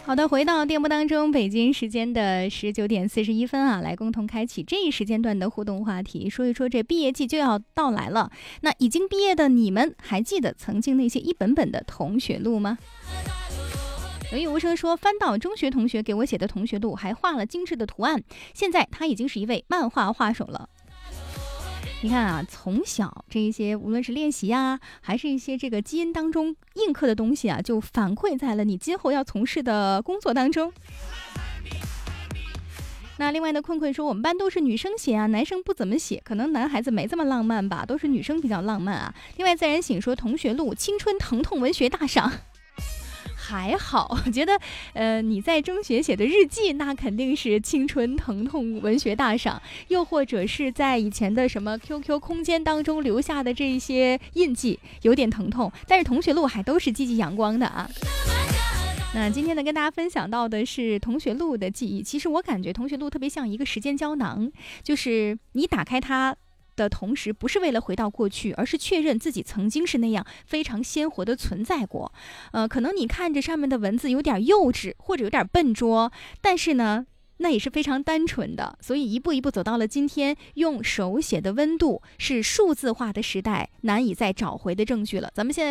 好的，回到电波当中，北京时间的19:41啊，来共同开启这一时间段的互动话题，说一说这毕业季就要到来了。那已经毕业的你们，还记得曾经那些一本本的同学录吗？有意无声说，翻到中学同学给我写的同学录，还画了精致的图案。现在他已经是一位漫画画手了。你看啊，从小这一些无论是练习啊，还是一些这个基因当中印刻的东西啊，就反馈在了你今后要从事的工作当中。那另外呢，困困说，我们班都是女生写啊，男生不怎么写，可能男孩子没这么浪漫吧，都是女生比较浪漫啊。另外自然醒说，同学录青春疼痛文学大赏。还好，我觉得，你在中学写的日记，那肯定是青春疼痛文学大赏，又或者是在以前的什么 QQ 空间当中留下的这些印记，有点疼痛，但是同学录还都是积极阳光的啊。那今天呢，跟大家分享到的是同学录的记忆。其实我感觉同学录特别像一个时间胶囊，就是你打开它的同时，不是为了回到过去，而是确认自己曾经是那样非常鲜活的存在过。可能你看着上面的文字有点幼稚，或者有点笨拙，但是呢，那也是非常单纯的。所以一步一步走到了今天，用手写的温度是数字化的时代难以再找回的证据了。咱们现在